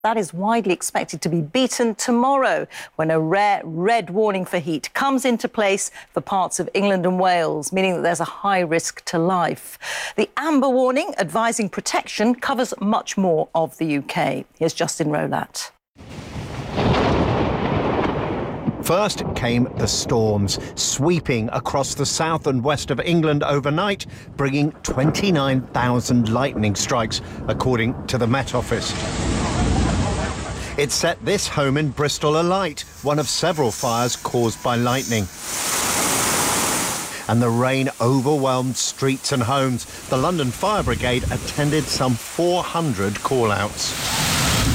That is widely expected to be beaten tomorrow when a rare red warning for heat comes into place for parts of England and Wales, meaning that there's a high risk to life. The amber warning advising protection covers much more of the UK. Here's Justin Rolat. First came the storms, sweeping across the south and west of England overnight, bringing 29,000 lightning strikes, according to the Met Office. It set this home in Bristol alight, one of several fires caused by lightning. And the rain overwhelmed streets and homes. The London Fire Brigade attended some 400 call-outs.